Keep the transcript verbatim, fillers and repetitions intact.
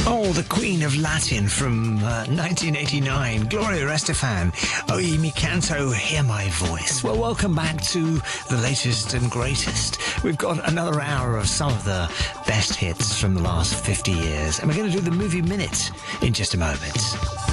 Oh, the Queen of Latin from uh, nineteen eighty-nine, Gloria Estefan. Oye mi canto, hear my voice. Well, welcome back to the latest and greatest. We've got another hour of some of the best hits from the last fifty years, and we're going to do the movie minute in just a moment.